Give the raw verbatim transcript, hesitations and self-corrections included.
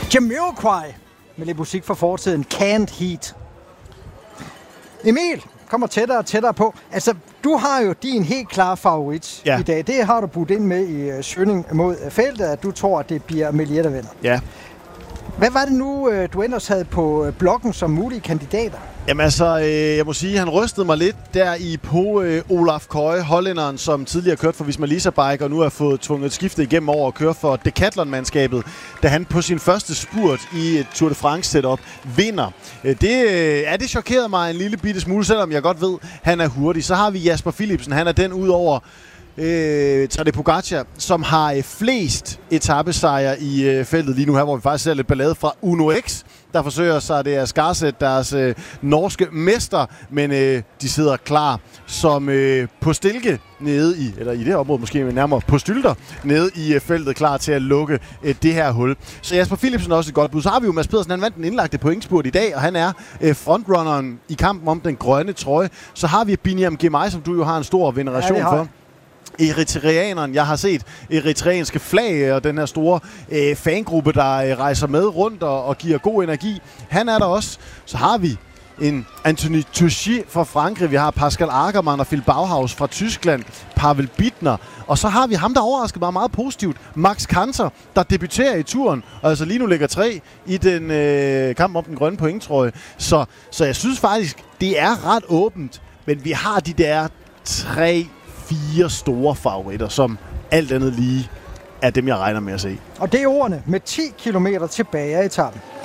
Jamiroquai med lidt musik fra fortiden. Can't Heat. Emil kommer tættere og tættere på. Altså, du har jo din helt klare favorit ja. i dag. Det har du budt ind med i uh, svømning mod uh, feltet, at du tror, at det bliver Melier, der vinder. Ja. Hvad var det nu, uh, du ellers havde på uh, bloggen som mulige kandidater? Jamen altså, øh, jeg må sige, han rystede mig lidt der i på øh, Olaf Køje, hollænderen, som tidligere kørt for Visma Lease Bike, og nu har fået tvunget skiftet igennem over at køre for Decathlon-mandskabet, da han på sin første spurt i et Tour de France-setup vinder. Øh, det, øh, ja, det chokerede mig en lille bitte smule, selvom jeg godt ved, han er hurtig. Så har vi Jasper Philipsen, han er den ud over Øh, Tadej Pogacar, som har øh, flest etapesejre i øh, feltet lige nu her, hvor vi faktisk ser lidt ballade fra Uno X, der forsøger sig det at skarsætte deres øh, norske mester, men øh, de sidder klar som øh, på stilke nede i, eller i det her område måske nærmere på stylter, nede i øh, feltet, klar til at lukke øh, det her hul. Så Jasper Philipsen er også et godt bud. Så har vi jo Mads Pedersen, han vandt den indlagte pointspurt i dag, og han er øh, frontrunneren i kampen om den grønne trøje. Så har vi Biniam Girmay, som du jo har en stor veneration ja, for. Eritreaneren. Jeg har set eritreanske flag og den her store øh, fangruppe, der øh, rejser med rundt og, og giver god energi. Han er der også. Så har vi en Anthony Touchy fra Frankrig. Vi har Pascal Ackermann og Phil Bauhaus fra Tyskland. Pavel Bittner. Og så har vi ham, der overraskede mig meget positivt. Max Kanter, der debuterer i turen. Og altså lige nu ligger tre i den øh, kamp om den grønne pointtrøje. Så, så jeg synes faktisk, det er ret åbent. Men vi har de der tre fire store favoritter, som alt andet lige er dem, jeg regner med at se. Og det er ordene med ti kilometer tilbage i etappen.